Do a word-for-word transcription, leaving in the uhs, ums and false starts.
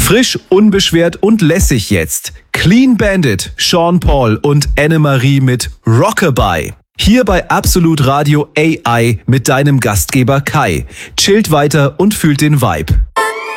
Frisch, unbeschwert und lässig jetzt. Clean Bandit, Sean Paul und Annemarie mit Rockabye. Hier bei Absolut Radio A I mit deinem Gastgeber Kai. Chillt weiter und fühlt den Vibe.